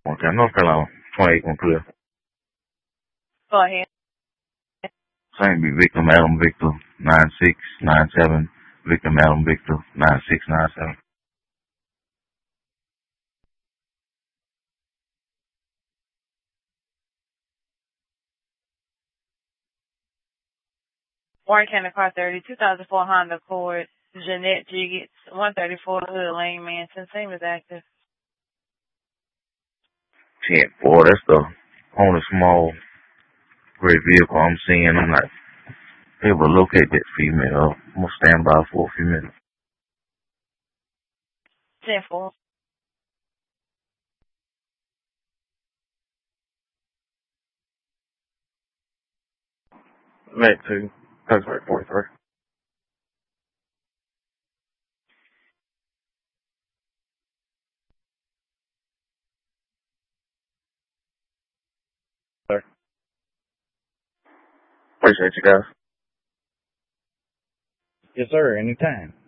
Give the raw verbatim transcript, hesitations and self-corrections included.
Okay, North Carolina, twenty-eight one clear. Go ahead. Same be Victim Adam Victor nine six nine seven. Victim Adam Victor nine six nine seven. Warren County Car thirty, two thousand four Honda Accord, Jeanette Jiggets, one thirty-four Hood Lane, Manson. Same is active. Shit, boy, that's the only small gray vehicle I'm seeing. I'm not able to locate that female. I'm gonna stand by for a few minutes. ten four. Med two, that's right, forty-three. Sir. Appreciate you guys. Yes, sir. Anytime.